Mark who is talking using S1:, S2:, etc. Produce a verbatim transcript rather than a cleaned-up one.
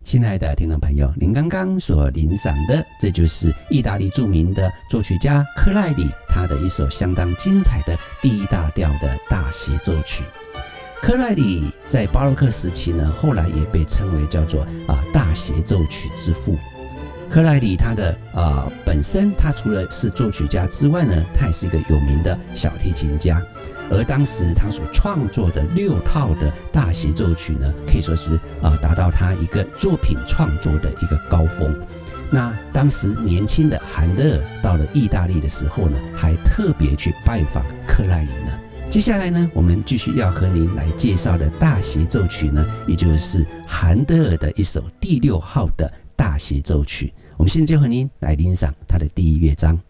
S1: 亲爱的听众朋友，您刚刚所聆赏的，这就是意大利著名的作曲家克赖里他的一首相当精彩的 D 大调的大协奏曲。克赖里在巴洛克时期呢，后来也被称为叫做啊大协奏曲之父。克赖里他的啊本身，他除了是作曲家之外呢，他也是一个有名的小提琴家。而当时他所创作的六套的大协奏曲呢，可以说是啊达到他一个作品创作的一个高峰。那当时年轻的韩德尔到了意大利的时候呢，还特别去拜访克赖里呢。接下来呢，我们继续要和您来介绍的大协奏曲呢，也就是韩德尔的一首第六号的大协奏曲。我们现在就和您来欣赏它的第一乐章。